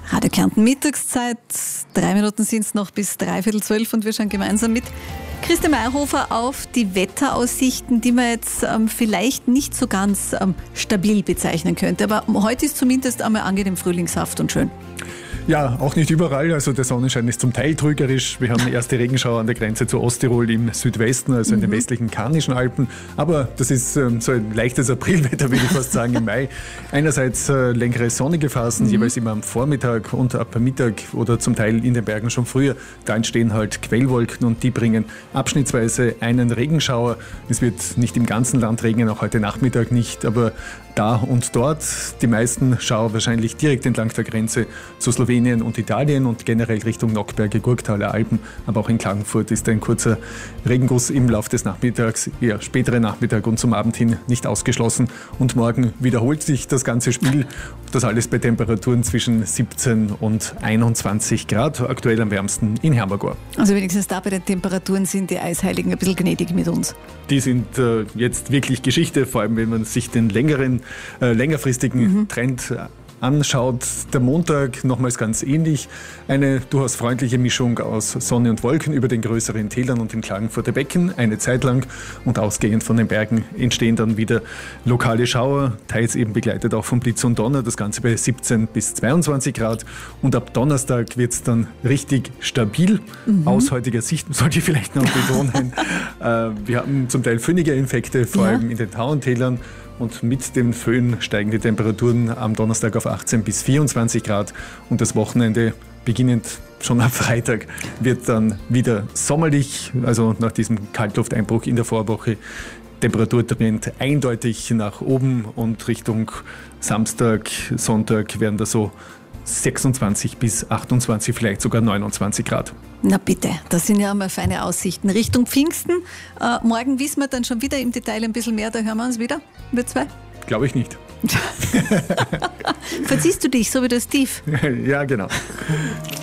Radio Kärnten Mittagszeit. 3 Minuten sind es noch bis 11:45 und wir schauen gemeinsam mit Christian Mayerhofer auf die Wetteraussichten, die man jetzt vielleicht nicht so ganz stabil bezeichnen könnte. Aber heute ist zumindest einmal angenehm frühlingshaft und schön. Ja, auch nicht überall. Also der Sonnenschein ist zum Teil trügerisch. Wir haben erste Regenschauer an der Grenze zu Osttirol im Südwesten, also in den westlichen Karnischen Alpen. Aber das ist so ein leichtes Aprilwetter, würde ich fast sagen, im Mai. Einerseits längere sonnige Phasen, jeweils immer am Vormittag und ab Mittag oder zum Teil in den Bergen schon früher. Da entstehen halt Quellwolken und die bringen abschnittsweise einen Regenschauer. Es wird nicht im ganzen Land regnen, auch heute Nachmittag nicht, aber da und dort. Die meisten Schauer wahrscheinlich direkt entlang der Grenze zu Slowenien und Italien und generell Richtung Nockberge, Gurktaler Alpen. Aber auch in Klagenfurt ist ein kurzer Regenguss im Laufe des Nachmittags, eher spätere Nachmittag und zum Abend hin nicht ausgeschlossen. Und morgen wiederholt sich das ganze Spiel. Das alles bei Temperaturen zwischen 17 und 21 Grad, aktuell am wärmsten in Hermagor. Also wenigstens da bei den Temperaturen sind die Eisheiligen ein bisschen gnädig mit uns. Die sind jetzt wirklich Geschichte, vor allem wenn man sich den längerfristigen Trend anschaut. Der Montag nochmals ganz ähnlich. Eine durchaus freundliche Mischung aus Sonne und Wolken über den größeren Tälern und im Klagenfurter Becken eine Zeit lang. Und ausgehend von den Bergen entstehen dann wieder lokale Schauer, teils eben begleitet auch von Blitz und Donner. Das Ganze bei 17 bis 22 Grad. Und ab Donnerstag wird es dann richtig stabil. Aus heutiger Sicht sollte ich vielleicht noch betonen. Wir haben zum Teil föhnige Infekte, vor allem in den Tauentälern. Und mit dem Föhn steigen die Temperaturen am Donnerstag auf 18 bis 24 Grad. Und das Wochenende, beginnend schon am Freitag, wird dann wieder sommerlich. Also nach diesem Kaltlufteinbruch in der Vorwoche. Temperaturtrend eindeutig nach oben und Richtung Samstag, Sonntag werden da so 26 bis 28, vielleicht sogar 29 Grad. Na bitte, das sind ja einmal feine Aussichten. Richtung Pfingsten, morgen wissen wir dann schon wieder im Detail ein bisschen mehr, da hören wir uns wieder, wir zwei. Glaube ich nicht. Verziehst du dich, so wie der Steve? Ja, genau.